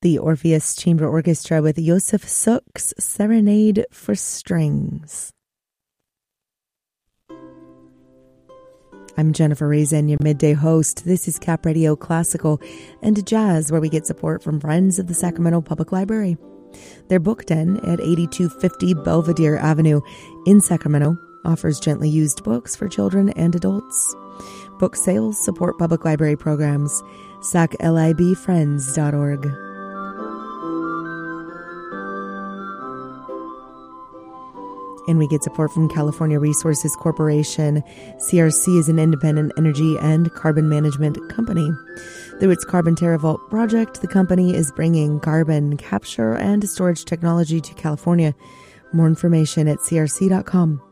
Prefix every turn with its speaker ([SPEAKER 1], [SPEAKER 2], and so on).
[SPEAKER 1] the Orpheus Chamber Orchestra with Josef Suk's Serenade for Strings. I'm Jennifer Raisin, your midday host. This is Cap Radio Classical and Jazz, where we get support from Friends of the Sacramento Public Library. Their book den at 8250 Belvedere Avenue in Sacramento offers gently used books for children and adults. Book sales support public library programs. saclibfriends.org. And we get support from California Resources Corporation. CRC is an independent energy and carbon management company. Through its Carbon TerraVault project, the company is bringing carbon capture and storage technology to California. More information at crc.com.